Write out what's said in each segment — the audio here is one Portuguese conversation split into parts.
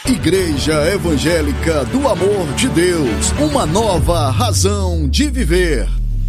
Igreja Evangélica do Amor de Deus, uma nova razão de viver.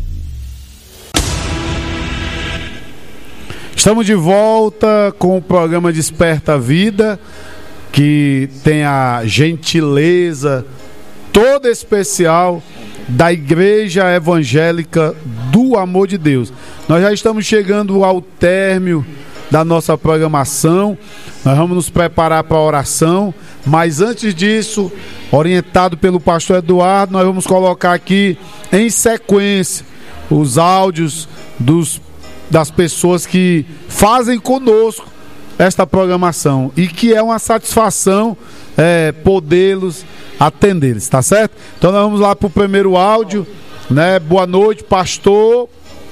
Estamos de volta com o programa Desperta a Vida, que tem a gentileza toda especial da Igreja Evangélica do Amor de Deus. Nós já estamos chegando ao término da nossa programação. Nós vamos nos preparar para a oração, mas antes disso, orientado pelo pastor Eduardo, nós vamos colocar aqui em sequência os áudios das pessoas que fazem conosco esta programação, e que é uma satisfação podê-los atender, tá certo? Então nós vamos lá para o primeiro áudio, né? Boa noite, pastor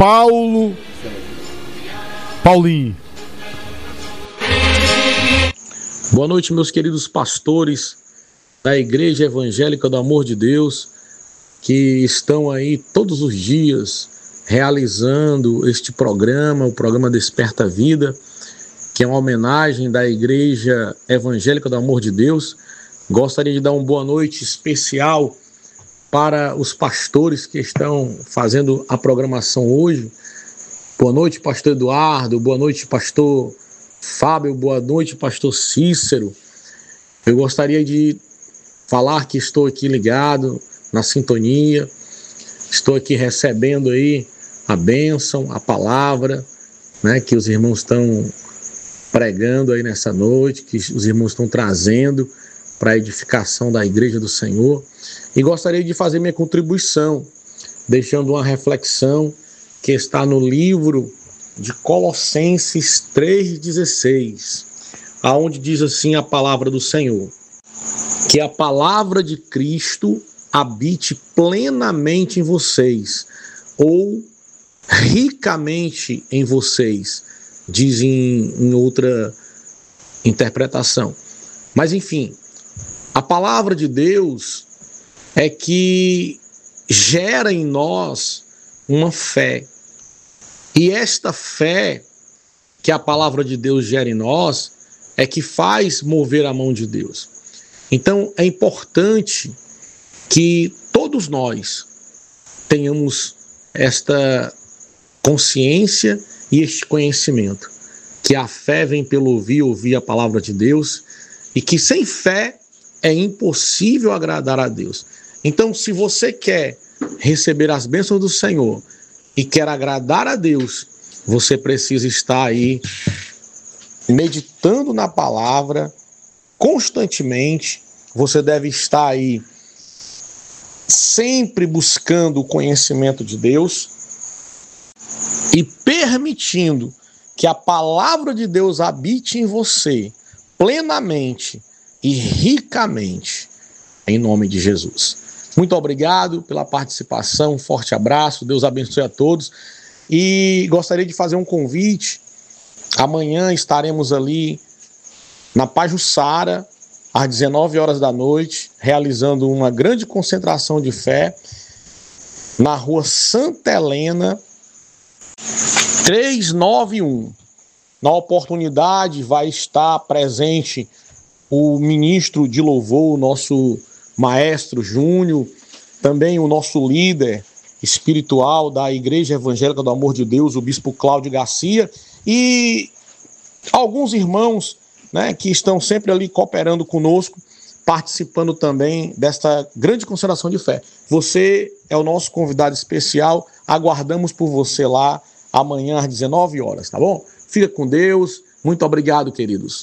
Paulinho. Boa noite, meus queridos pastores da Igreja Evangélica do Amor de Deus, que estão aí todos os dias realizando este programa, o programa Desperta a Vida, que é uma homenagem da Igreja Evangélica do Amor de Deus. Gostaria de dar uma boa noite especial para os pastores que estão fazendo a programação hoje. Boa noite, pastor Eduardo. Boa noite, pastor Fábio. Boa noite, pastor Cícero. Eu gostaria de falar que estou aqui ligado na sintonia. Estou aqui recebendo aí a bênção, a palavra, né, que os irmãos estão pregando aí nessa noite, que os irmãos estão trazendo para a edificação da Igreja do Senhor. E gostaria de fazer minha contribuição, deixando uma reflexão que está no livro de Colossenses 3,16, aonde diz assim a palavra do Senhor: que a palavra de Cristo habite plenamente em vocês, ou ricamente em vocês, diz em outra interpretação. Mas enfim, a palavra de Deus é que gera em nós uma fé. E esta fé que a palavra de Deus gera em nós é que faz mover a mão de Deus. Então é importante que todos nós tenhamos esta consciência e este conhecimento, que a fé vem pelo ouvir a palavra de Deus, e que sem fé é impossível agradar a Deus. Então, se você quer receber as bênçãos do Senhor e quer agradar a Deus, você precisa estar aí meditando na palavra constantemente. Você deve estar aí sempre buscando o conhecimento de Deus e permitindo que a palavra de Deus habite em você plenamente e ricamente, em nome de Jesus. Muito obrigado pela participação, um forte abraço, Deus abençoe a todos. E gostaria de fazer um convite. Amanhã estaremos ali na Pajuçara, às 19 horas da noite, realizando uma grande concentração de fé na rua Santa Helena, 391. Na oportunidade vai estar presente o ministro de louvor, o nosso maestro Júnior, também o nosso líder espiritual da Igreja Evangélica do Amor de Deus, o bispo Cláudio Garcia, e alguns irmãos, né, que estão sempre ali cooperando conosco, participando também desta grande concentração de fé. Você é o nosso convidado especial, aguardamos por você lá amanhã às 19 horas, tá bom? Fica com Deus, muito obrigado, queridos.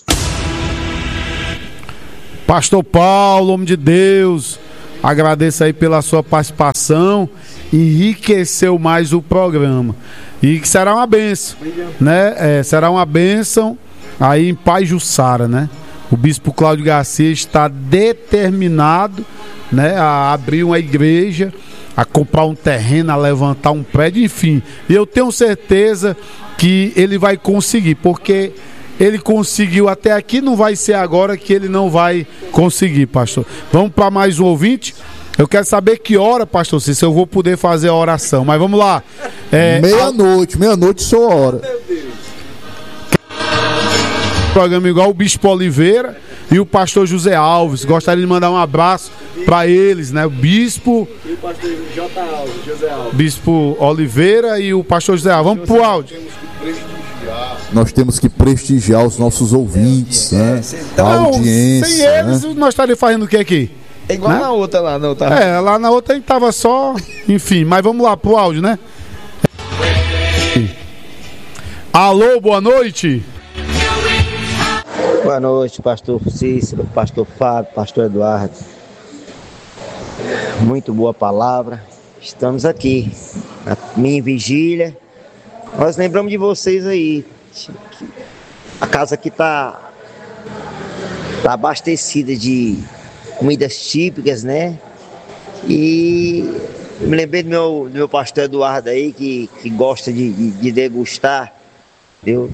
Pastor Paulo, homem de Deus, agradeço aí pela sua participação, enriqueceu mais o programa, e que será uma bênção, né? Será uma bênção aí em Pajuçara, né? O bispo Cláudio Garcia está determinado, né, a abrir uma igreja, a comprar um terreno, a levantar um prédio, enfim. E eu tenho certeza que ele vai conseguir, porque ele conseguiu até aqui, não vai ser agora que ele não vai conseguir, pastor. Vamos para mais um ouvinte. Eu quero saber que hora, pastor, se eu vou poder fazer a oração, mas vamos lá. Meia-noite sua hora. programa igual o Bispo Oliveira e o pastor José Alves. Gostaria de mandar um abraço para eles, né? O Bispo e o pastor J. Alves, José Alves. Bispo Oliveira e o pastor José Alves. Vamos pro áudio. Nós temos que prestigiar os nossos ouvintes, né? A Não, audiência. sem eles, nós estaríamos fazendo o que aqui? É igual né? na outra lá, não tá? Lá na outra a gente tava só. Enfim, mas vamos lá pro áudio, né? Alô, boa noite. Boa noite, pastor Cícero, pastor Fábio, pastor Eduardo. Muito boa palavra. Estamos aqui na minha vigília. Nós lembramos de vocês aí. A casa aqui tá abastecida de comidas típicas, né? E me lembrei do meu pastor Eduardo aí, que gosta de degustar, viu?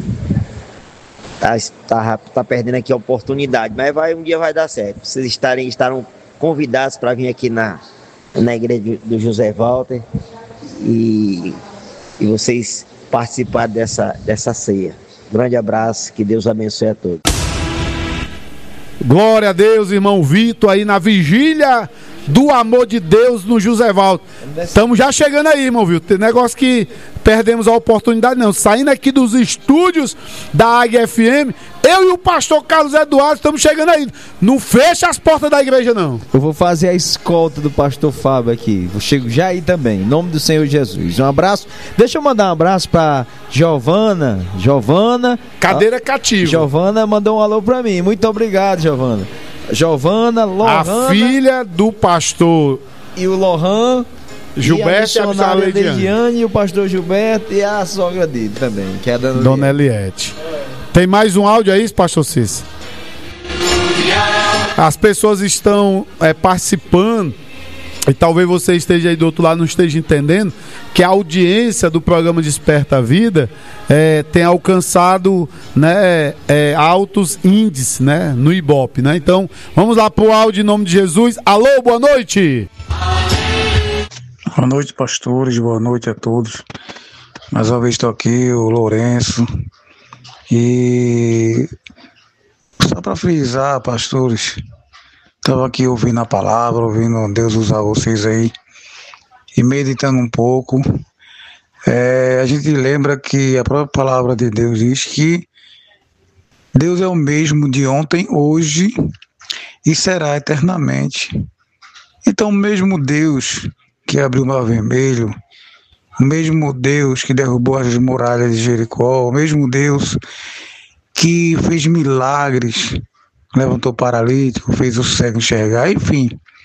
Tá perdendo aqui a oportunidade, mas um dia vai dar certo. Vocês estarão convidados para vir aqui na igreja do José Walter e vocês participar dessa ceia. Grande abraço, que Deus abençoe a todos. Glória a Deus, irmão Vitor, aí na vigília do amor de Deus no José Walter. Estamos já chegando aí, irmão Vitor. Tem negócio que perdemos a oportunidade, não. Saindo aqui dos estúdios da Águia FM, eu e o pastor Carlos Eduardo estamos chegando aí. Não fecha as portas da igreja, não. Eu vou fazer a escolta do pastor Fábio aqui. Eu chego já aí também, em nome do Senhor Jesus. Um abraço. Deixa eu mandar um abraço pra Giovana. Cadeira cativa. Giovana mandou um alô pra mim. Muito obrigado, Giovana. Giovana, Lohana, a filha do pastor e o Lohan, Gilberto, e a missionária Leidiane, e o pastor Gilberto e a sogra dele também, que é a Dona Eliette. Tem mais um áudio aí, pastor Cícero? As pessoas estão participando, e talvez você esteja aí do outro lado, não esteja entendendo, que a audiência do programa Desperta a Vida tem alcançado, né, altos índices, né, no Ibope, né? Então, vamos lá pro áudio em nome de Jesus. Alô, boa noite! Boa noite, pastores, boa noite a todos. Mais uma vez estou aqui, o Lourenço. E só para frisar, pastores, estava aqui ouvindo a palavra, ouvindo Deus usar vocês aí e meditando um pouco. A gente lembra que a própria palavra de Deus diz que Deus é o mesmo de ontem, hoje e será eternamente. Então, o mesmo Deus que abriu o Mar Vermelho, o mesmo Deus que derrubou as muralhas de Jericó, o mesmo Deus que fez milagres, levantou paralítico, fez o cego enxergar, enfim.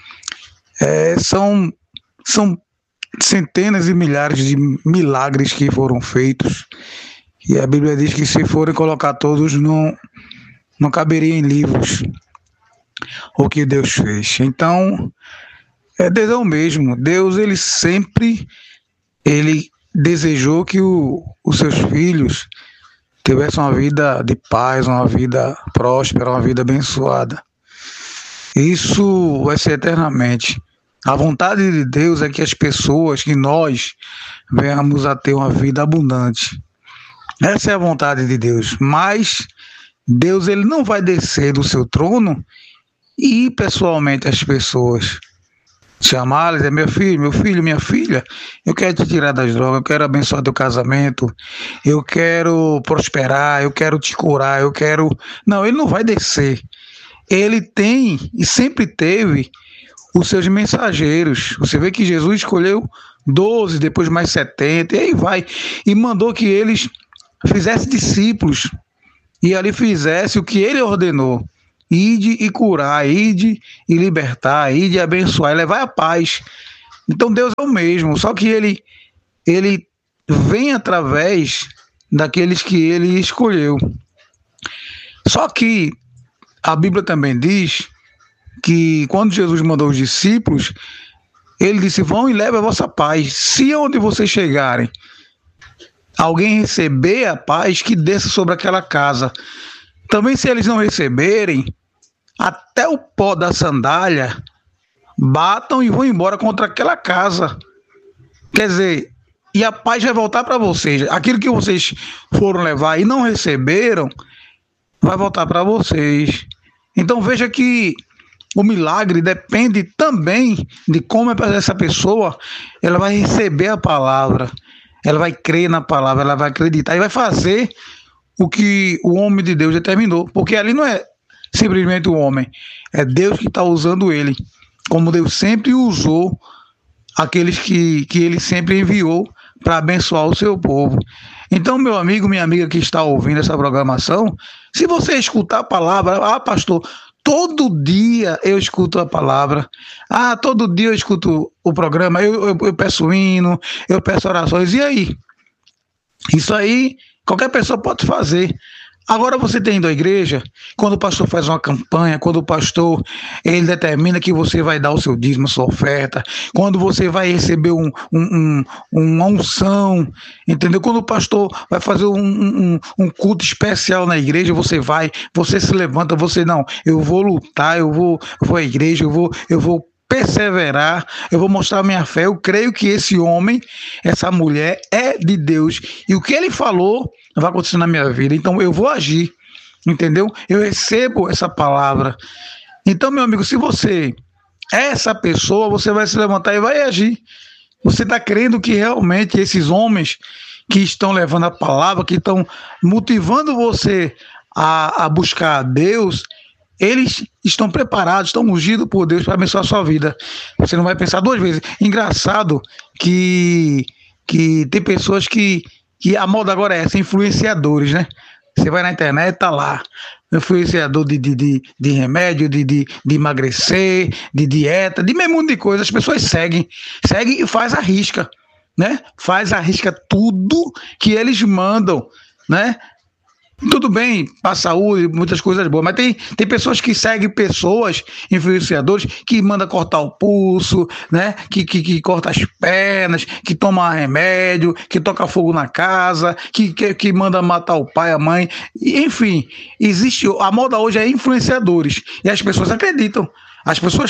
São centenas e milhares de milagres que foram feitos. E a Bíblia diz que se forem colocar todos, não caberia em livros o que Deus fez. Então, Deus é o mesmo. Deus, ele sempre desejou que os seus filhos tivessem uma vida de paz, uma vida próspera, uma vida abençoada. Isso vai ser eternamente. A vontade de Deus é que as pessoas, que nós venhamos a ter uma vida abundante. Essa é a vontade de Deus. Mas Deus, ele não vai descer do seu trono e ir pessoalmente às pessoas, chamá-las, meu filho, minha filha, eu quero te tirar das drogas, eu quero abençoar teu casamento, eu quero prosperar, eu quero te curar, Não, ele não vai descer. Ele tem e sempre teve os seus mensageiros. Você vê que Jesus escolheu 12, depois mais 70, e aí vai. E mandou que eles fizessem discípulos, e ali fizesse o que ele ordenou. Ide e curar, ide e libertar, ide e abençoar, e levar a paz. Então Deus é o mesmo, só que ele vem através daqueles que ele escolheu. Só que a Bíblia também diz que quando Jesus mandou os discípulos, ele disse: vão e levem a vossa paz. Se onde vocês chegarem, alguém receber a paz, que desça sobre aquela casa. Também, se eles não receberem, até o pó da sandália, batam e vão embora contra aquela casa. Quer dizer, e a paz vai voltar para vocês. Aquilo que vocês foram levar e não receberam, vai voltar para vocês. Então veja que o milagre depende também de como essa pessoa ela vai receber a palavra, ela vai crer na palavra, ela vai acreditar e vai fazer o que o homem de Deus determinou, porque ali não é simplesmente o homem, é Deus que está usando ele, como Deus sempre usou aqueles que ele sempre enviou para abençoar o seu povo. Então, meu amigo, minha amiga que está ouvindo essa programação, se você escutar a palavra, pastor, todo dia eu escuto a palavra, todo dia eu escuto o programa, eu peço hino, eu peço orações, e aí? Isso aí qualquer pessoa pode fazer. Agora você tem ido à igreja, quando o pastor faz uma campanha, quando o pastor ele determina que você vai dar o seu dízimo, a sua oferta, quando você vai receber uma unção, entendeu? Quando o pastor vai fazer um culto especial na igreja, você se levanta, eu vou lutar, eu vou à igreja, eu vou perseverar, eu vou mostrar minha fé, eu creio que esse homem, essa mulher é de Deus, e o que ele falou vai acontecer na minha vida, então eu vou agir, entendeu? Eu recebo essa palavra. Então, meu amigo, se você é essa pessoa, você vai se levantar e vai agir. Você está crendo que realmente esses homens que estão levando a palavra, que estão motivando você a buscar a Deus, eles estão preparados, estão ungidos por Deus para abençoar a sua vida. Você não vai pensar duas vezes. Engraçado que tem pessoas que a moda agora é essa, influenciadores, né? Você vai na internet, tá lá, influenciador de remédio, de emagrecer, de dieta, de meio mundo de coisa. As pessoas seguem e faz a risca, né? Faz a risca tudo que eles mandam, né? Tudo bem, para a saúde, muitas coisas boas, mas tem pessoas que seguem pessoas, influenciadores, que mandam cortar o pulso, né? Que corta as pernas, que toma remédio, que toca fogo na casa, que manda matar o pai, a mãe, enfim, a moda hoje é influenciadores, e as pessoas acreditam. As pessoas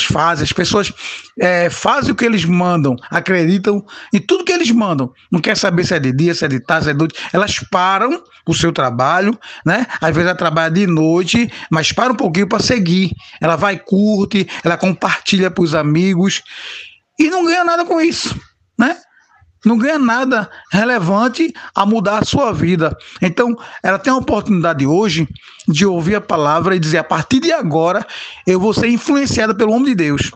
fazem o que eles mandam, acreditam em tudo que eles mandam. Não quer saber se é de dia, se é de tarde, se é de noite. Elas param o seu trabalho, né? Às vezes ela trabalha de noite, mas para um pouquinho para seguir. Ela vai, curte, ela compartilha para os amigos e não ganha nada com isso, né? Não ganha nada relevante a mudar a sua vida. Então, ela tem a oportunidade hoje de ouvir a palavra e dizer, a partir de agora, eu vou ser influenciada pelo homem de Deus.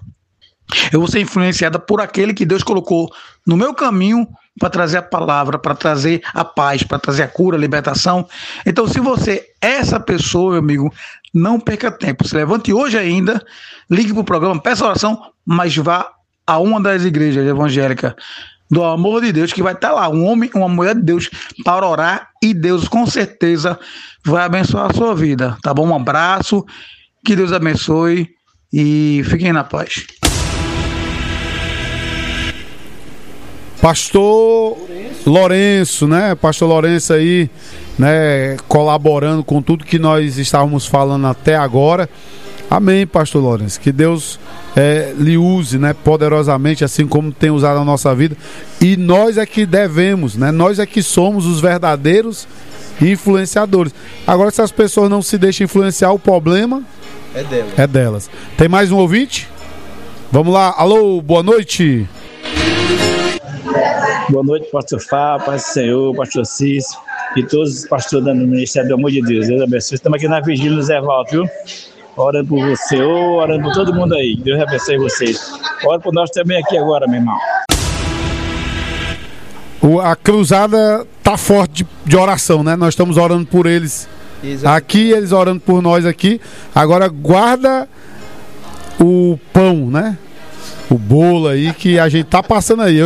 Eu vou ser influenciada por aquele que Deus colocou no meu caminho para trazer a palavra, para trazer a paz, para trazer a cura, a libertação. Então, se você é essa pessoa, meu amigo, não perca tempo. Se levante hoje ainda, ligue para o programa, peça oração, mas vá a uma das igrejas evangélicas do amor de Deus, que vai estar lá, um homem, uma mulher de Deus, para orar, e Deus com certeza vai abençoar a sua vida, tá bom? Um abraço, que Deus abençoe e fiquem na paz. Pastor Lourenço, né? Pastor Lourenço aí, né? Colaborando com tudo que nós estávamos falando até agora. Amém, pastor Lourenço. Que Deus lhe use, né, poderosamente, assim como tem usado a nossa vida. E nós é que devemos, né? Nós é que somos os verdadeiros influenciadores. Agora, se as pessoas não se deixam influenciar, o problema é delas. Tem mais um ouvinte? Vamos lá. Alô, boa noite. Boa noite, pastor Fábio, pastor Senhor, pastor Cício e todos os pastores do Ministério do Amor de Deus. Deus abençoe. Estamos aqui na vigília do Zé Valdo, viu? Orando por você, orando por todo mundo aí. Deus abençoe vocês. Ora por nós também aqui agora, meu irmão. A cruzada tá forte de oração, né? Nós estamos orando por eles. Exato. Aqui, eles orando por nós aqui. Agora guarda o pão, né? O bolo aí que a gente tá passando aí.